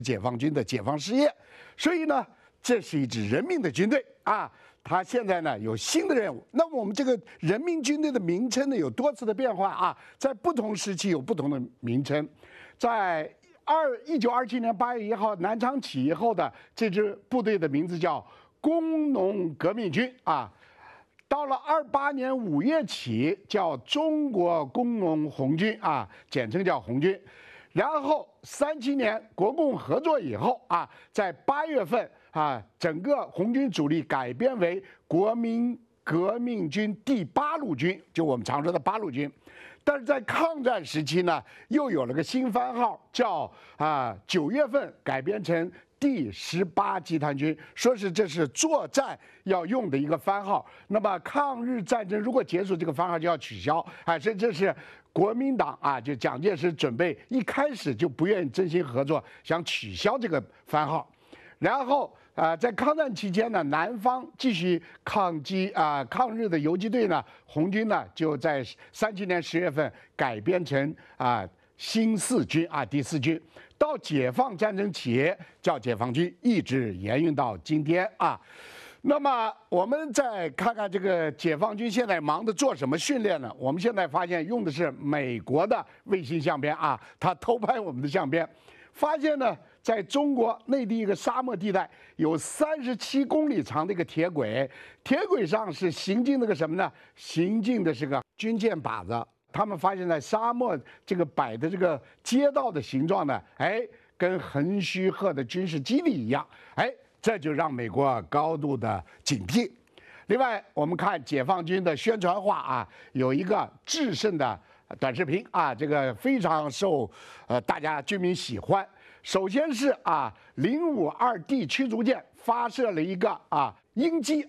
解放军的解放事业，所以呢，这是一支人民的军队啊。他现在呢有新的任务。那么我们这个人民军队的名称呢有多次的变化啊，在不同时期有不同的名称。在1927年8月1号南昌起义后的这支部队的名字叫工农革命军啊。到了28年5月起叫中国工农红军啊，简称叫红军。然后37年国共合作以后啊，在8月份啊，整个红军主力改编为国民革命军第8路军，就我们常说的8路军。但是在抗战时期呢，又有了个新番号，叫9月份改编成第18集团军，说是这是作战要用的一个番号。那么抗日战争如果结束，这个番号就要取消。这是国民党啊，就蒋介石准备一开始就不愿意真心合作，想取消这个番号。然后在抗战期间呢，南方继续抗日的游击队呢，红军呢就在37年10月份改编成新四军啊，第4军。到解放战争起叫解放军，一直沿用到今天啊。那么我们再看看这个解放军现在忙着做什么训练呢？我们现在发现用的是美国的卫星相片啊，他偷拍我们的相片，发现呢，在中国内地一个沙漠地带有37公里长的一个铁轨，铁轨上是行进那个什么呢？行进的是个军舰靶子。他们发现，在沙漠这个摆的这个街道的形状呢，跟横须贺的军事基地一样，这就让美国高度的警惕。另外，我们看解放军的宣传画啊，有一个制胜的短视频啊，这个非常受大家军民喜欢。首先是052D 驱逐舰发射了一个鹰击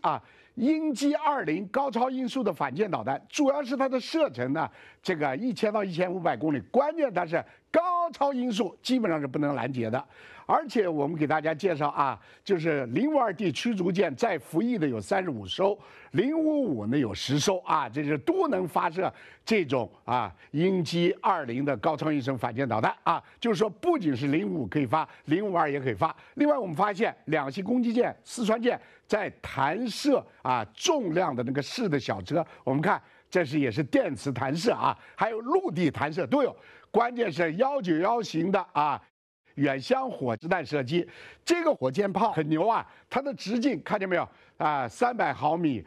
20高超音速的反舰导弹，主要是它的射程呢，这个1000到1500公里，关键它是高超音速，基本上是不能拦截的。而且我们给大家介绍就是052D 驱逐舰在服役的有35艘，055呢有10艘这是都能发射这种鹰击20的高超音速反舰导弹就是说不仅是055可以发，052也可以发。另外我们发现两栖攻击舰四川舰在弹射重量的那个式的小车，我们看这也是电磁弹射还有陆地弹射都有。关键是191型的远箱火子弹射击，这个火箭炮很牛它的直径看见没有300毫米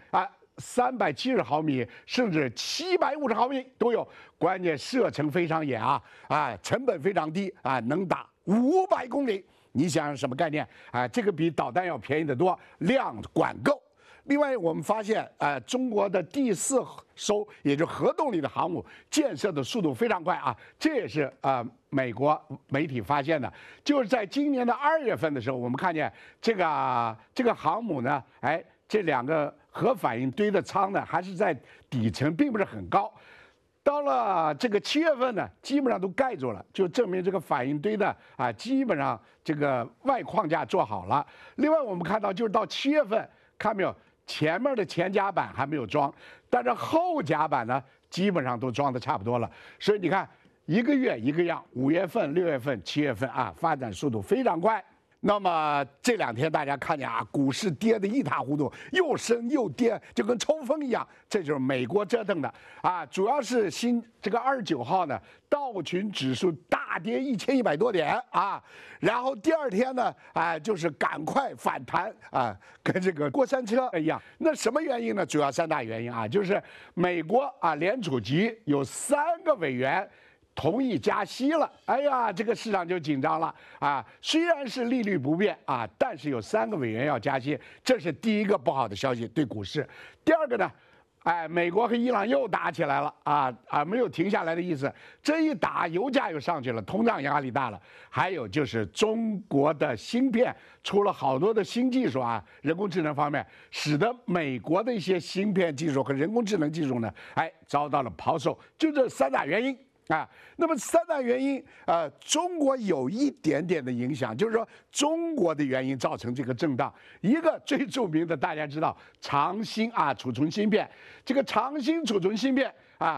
370毫米，甚至750毫米都有。关键射程非常远成本非常低能打500公里。你想想什么概念这个比导弹要便宜得多，量管够。另外，我们发现中国的第4艘，也就是核动力的航母，建设的速度非常快这也是美国媒体发现的。就是在今年的2月份的时候，我们看见这个航母呢，这2个核反应堆的舱呢，还是在底层，并不是很高。到了这个7月份呢，基本上都盖住了，就证明这个反应堆的基本上这个外框架做好了。另外，我们看到就是到7月份，看没有？前面的前甲板还没有装，但是后甲板呢，基本上都装的差不多了。所以你看，一个月一个样，5月份、6月份、7月份发展速度非常快。那么这2天大家看见股市跌得一塌糊涂，又升又跌，就跟抽风一样。这就是美国折腾的主要是这个29号呢，道琼指数大跌1100多点然后第2天呢就是赶快反弹跟这个过山车一样。那什么原因呢？主要3大原因就是美国联储局有3个委员同意加息了，这个市场就紧张了虽然是利率不变但是有3个委员要加息，这是第一个不好的消息对股市。第2个呢，美国和伊朗又打起来了没有停下来的意思。这一打，油价又上去了，通胀压力大了。还有就是中国的芯片出了好多的新技术人工智能方面，使得美国的一些芯片技术和人工智能技术呢，遭到了抛售。就这3大原因。那么3大原因，中国有一点点的影响，就是说中国的原因造成这个震荡。一个最著名的，大家知道长芯储存芯片，这个长芯储存芯片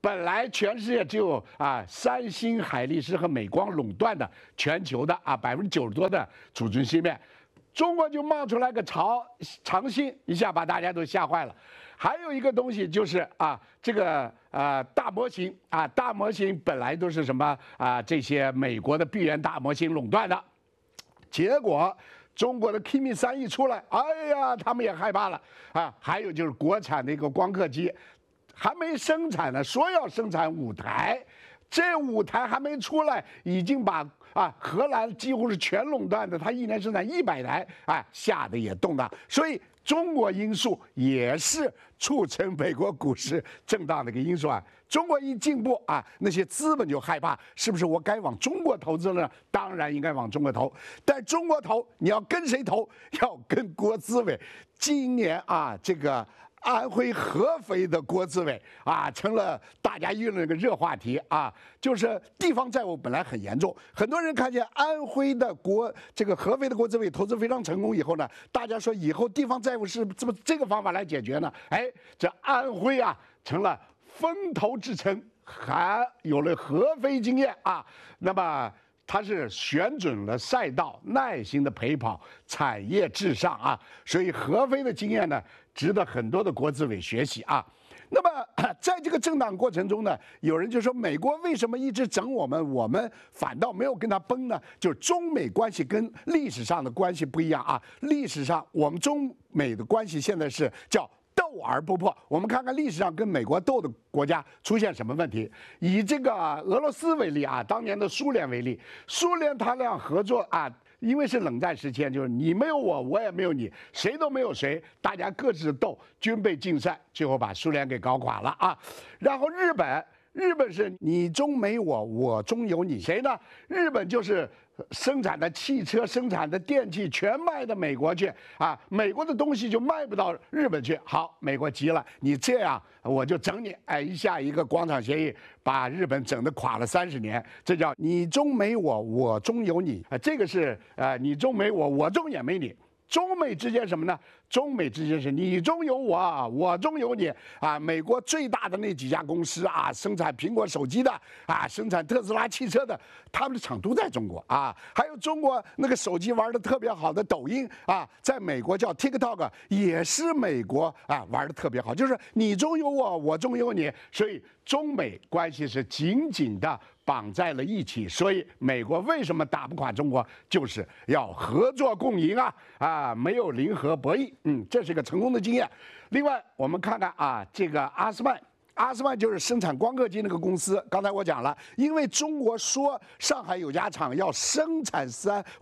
本来全世界只有三星、海力士和美光垄断的全球的90%多的储存芯片，中国就冒出来个长兴，一下把大家都吓坏了。还有一个东西就是这个大模型大模型本来都是什么这些美国的闭源大模型垄断的，结果中国的 Kimi 3一出来，哎呀，他们也害怕了还有就是国产的一个光刻机，还没生产呢，说要生产5台，这5台还没出来，已经把荷兰几乎是全垄断的，它一年生产100台，吓得也动荡。所以中国因素也是促成美国股市震荡的一个因素中国一进步那些资本就害怕，是不是我该往中国投资了呢？当然应该往中国投，但中国投你要跟谁投？要跟国资委。今年这个安徽合肥的国资委成了大家议论的一个热话题就是地方债务本来很严重，很多人看见安徽的合肥的国资委投资非常成功以后呢，大家说以后地方债务是怎么这个方法来解决呢？这安徽成了风头之城，还有了合肥经验那么它是选准了赛道，耐心的陪跑，产业至上所以合肥的经验呢，值得很多的国资委学习那么在这个震荡过程中呢，有人就说美国为什么一直整我们反倒没有跟他崩呢？就是中美关系跟历史上的关系不一样历史上我们中美的关系现在是叫斗而不破。我们看看历史上跟美国斗的国家出现什么问题。以这个俄罗斯为例当年的苏联为例，苏联他俩合作因为是冷战时期，就是你没有我，我也没有你，谁都没有谁，大家各自斗，军备竞赛，最后把苏联给搞垮了然后日本是你中没我，我中有你，谁呢？日本就是生产的汽车、生产的电器全卖到美国去美国的东西就卖不到日本去。好，美国急了，你这样我就整你，一下一个广场协议把日本整得垮了30年，这叫你中没我，我中有你这个是你中没我，我中也没你。中美之间什么呢？中美之间是你中有我，我中有你美国最大的那几家公司生产苹果手机的生产特斯拉汽车的，他们的厂都在中国还有中国那个手机玩的特别好的抖音在美国叫 TikTok， 也是美国玩的特别好，就是你中有我，我中有你，所以中美关系是紧紧的绑在了一起。所以美国为什么打不垮中国，就是要合作共赢没有零和博弈。这是个成功的经验。另外，我们看看这个阿斯曼就是生产光刻机那个公司。刚才我讲了，因为中国说上海有家厂要生产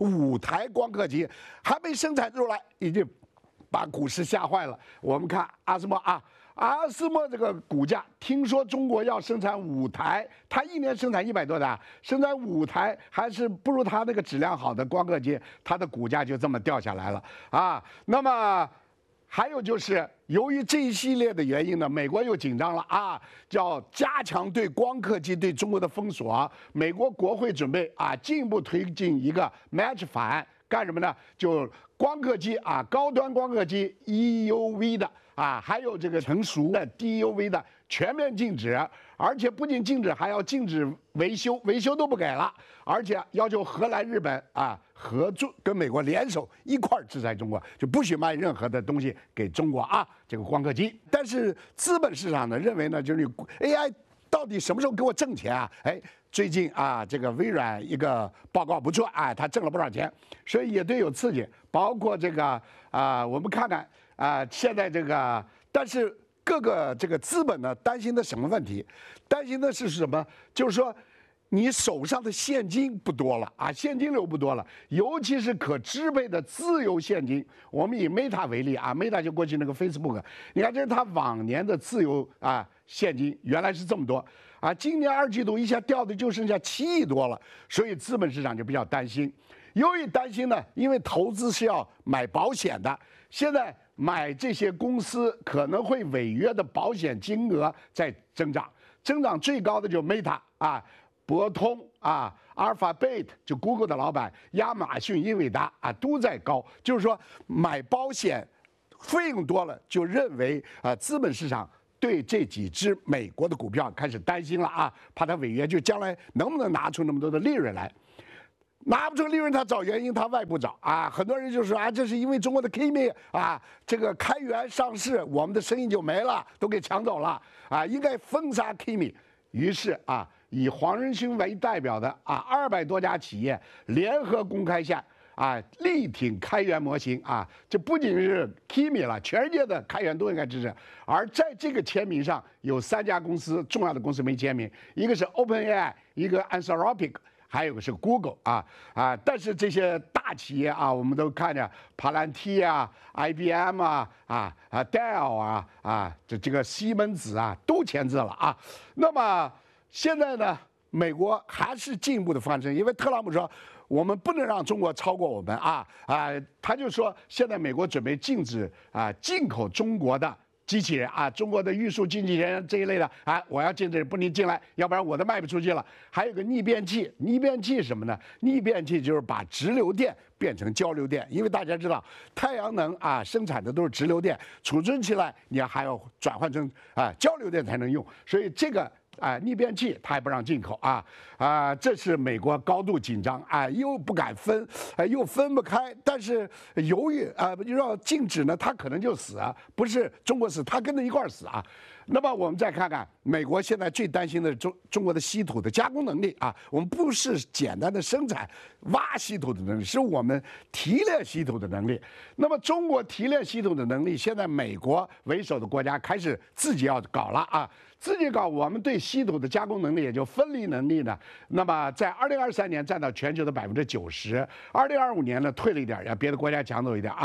5台光刻机，还没生产出来，已经把股市吓坏了。我们看阿斯莫这个股价，听说中国要生产5台，它一年生产100多台，生产5台还是不如它那个质量好的光刻机，它的股价就这么掉下来了那么还有就是由于这一系列的原因呢，美国又紧张了叫加强对光刻机对中国的封锁。美国国会准备进一步推进一个 Match 法案，干什么呢？就光刻机高端光刻机 EUV 的还有这个成熟的 DUV 的全面禁止，而且不仅禁止，还要禁止维修都不给了，而且要求荷兰、日本合作跟美国联手一块儿制裁中国，就不许卖任何的东西给中国这个光刻机。但是资本市场呢认为呢，就是 AI 到底什么时候给我挣钱最近这个微软一个报告不错它挣了不少钱，所以也对有刺激。包括这个我们看看现在这个，但是各个这个资本呢担心的什么问题？担心的是什么？就是说你手上的现金不多了现金流不多了，尤其是可支配的自由现金。我们以 Meta 为例Meta 就过去那个 Facebook， 你看这是它往年的自由现金原来是这么多今年2季度一下掉的就剩下7亿多了，所以资本市场就比较担心。由于担心呢，因为投资是要买保险的，现在买这些公司可能会违约的保险金额在增长，增长最高的就是 Meta 博通Alphabet 就 Google 的老板，亚马逊、英伟达都在高，就是说买保险费用多了，就认为资本市场对这几只美国的股票开始担心了啊，怕它违约，就将来能不能拿出那么多的利润来？拿不出利润，他找原因，他外部找啊。很多人就说啊，这是因为中国的 Kimi 啊，这个开源上市，我们的生意就没了，都给抢走了啊，应该封杀 Kimi。于是啊，以黄仁勋为代表的啊200多家企业联合公开下啊，力挺开源模型啊。这不仅是 Kimi 了，全世界的开源都应该支持。而在这个签名上，有3家公司重要的公司没签名，一个是 OpenAI， 一个 Anthropic。还有个是 Google 但是这些大企业啊，我们都看着帕兰蒂啊、IBM Dell 这个西门子啊都签字了啊。那么现在呢，美国还是进一步的翻身，因为特朗普说我们不能让中国超过我们他就说现在美国准备禁止进口中国的机器人中国的玉树经纪人这一类的我要禁止，不能进来，要不然我都卖不出去了。还有个逆变器，逆变器是什么呢？逆变器就是把直流电变成交流电，因为大家知道太阳能生产的都是直流电，储存起来你还要转换成交流电才能用，所以这个逆变器它还不让进口这是美国高度紧张又不敢分又分不开，但是由于要禁止呢，它可能就死不是中国死，它跟着一块儿死那么我们再看看美国现在最担心的是中国的稀土的加工能力我们不是简单的生产挖稀土的能力，是我们提炼稀土的能力。那么中国提炼稀土的能力，现在美国为首的国家开始自己要搞了自己搞，我们对稀土的加工能力，也就分离能力呢，那么在2023年占到全球的90%，2025年呢退了一点，让别的国家抢走一点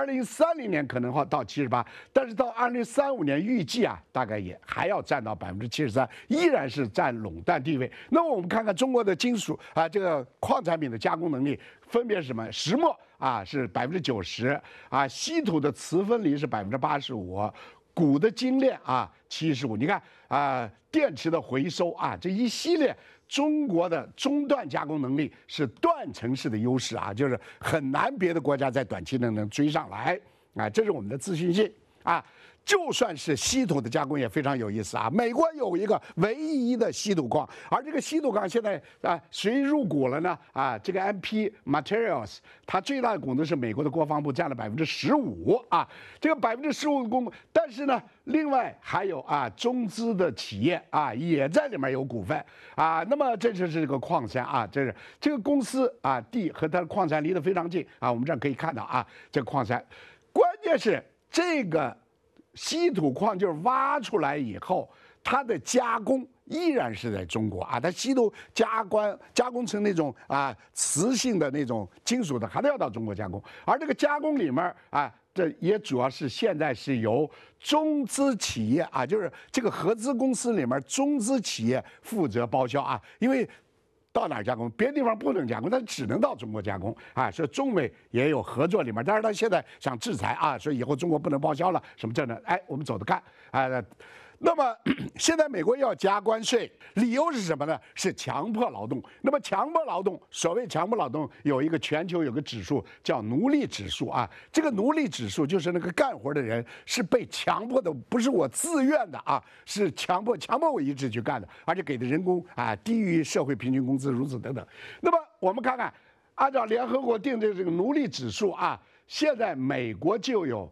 2030年可能会到78%，但是到2035年预计大概也还要占到73%，依然是占垄断地位。那么我们看看中国的金属这个矿产品的加工能力分别是什么？石墨是90%稀土的磁分离是85%。钴的精炼75%，你看电池的回收这一系列中国的中段加工能力是断层式的优势就是很难别的国家在短期内能追上来这是我们的自信心就算是稀土的加工也非常有意思美国有一个唯一的稀土矿，而这个稀土矿现在谁入股了呢这个 MP Materials 它最大的股东是美国的国防部，占了15%这个15%的股，但是呢另外还有中资的企业也在里面有股份那么这就是这个矿山这个公司地和它的矿山离得非常近我们这儿可以看到这个矿山，关键是这个稀土矿就是挖出来以后，它的加工依然是在中国它稀土加工成那种磁性的那种金属的，还得要到中国加工。而这个加工里面这也主要是现在是由中资企业就是这个合资公司里面中资企业负责包销因为到哪儿加工，别的地方不能加工，但只能到中国加工所以中美也有合作里面，但是他现在想制裁所以以后中国不能报销了什么这呢？我们走着看那么现在美国要加关税，理由是什么呢？是强迫劳动。那么强迫劳动，所谓强迫劳动，有一个全球有个指数叫奴隶指数这个奴隶指数就是那个干活的人是被强迫的，不是我自愿的是强迫我一直去干的，而且给的人工低于社会平均工资，如此等等。那么我们看看，按照联合国定的这个奴隶指数现在美国就有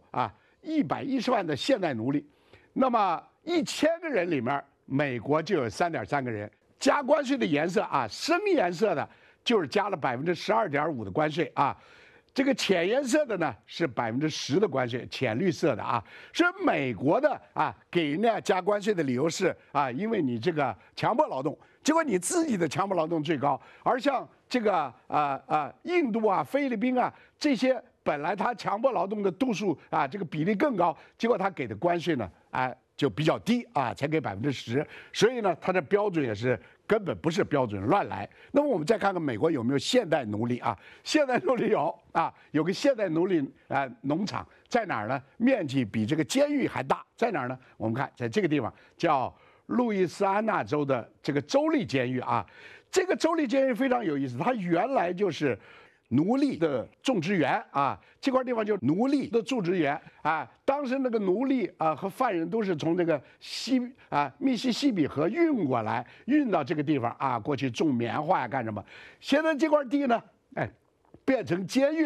110万的现代奴隶，那么1000个人里面，美国就有3.3个人。加关税的颜色深颜色的就是加了12.5%的关税这个浅颜色的呢是10%的关税，浅绿色的所以美国的给人家加关税的理由是因为你这个强迫劳动，结果你自己的强迫劳动最高，而像这个印度菲律宾这些本来他强迫劳动的度数这个比例更高，结果他给的关税呢就比较低才给10%，所以呢，它的标准也是根本不是标准，乱来。那么我们再看看美国有没有现代奴隶现代奴隶有个现代奴隶农场在哪儿呢？面积比这个监狱还大，在哪儿呢？我们看在这个地方叫路易斯安那州的这个州立监狱这个州立监狱非常有意思，它原来就是奴隶的种植园啊，这块地方就是奴隶的种植园啊。当时那个奴隶啊和犯人都是从这个密西西比河运过来，运到这个地方啊，过去种棉花呀干什么？现在这块地呢，哎，变成监狱。